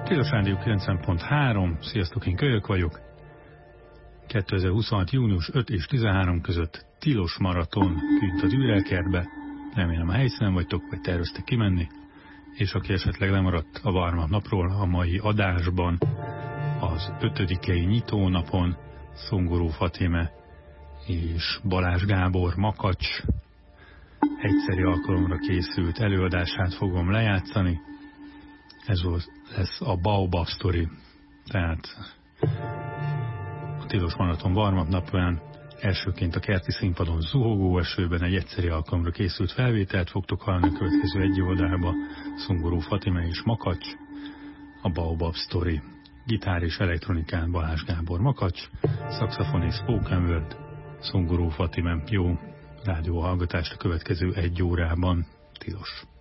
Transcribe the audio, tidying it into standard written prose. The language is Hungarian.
Tilos Rádió 90.3, sziasztok, én Kölyök vagyok. 2026. június 5 és 13 között tilos maraton kint a Dürer-kertbe. Remélem a helyszínen vagytok, vagy terveztek kimenni. És aki esetleg lemaradt a Warm-up napról, a mai adásban az 5-i nyitónapon Szongoró Fatime és Balázs Gábor Makacs egyszeri alkalomra készült előadását fogom lejátszani. Ez lesz a Baobab Story. Tehát a tilos maraton Warm-up napján elsőként a kerti színpadon zuhogó esőben egy egyszeri alkalomra készült felvételt fogtok hallani a következő egy órába. Szongoró Fatime és Makacs, a Baobab Story. Gitár és elektronikán Balázs Gábor Makacs, szaxofon és spoken word Szongoró Fatime. Jó rádióhallgatást a következő egy órában. Tilos.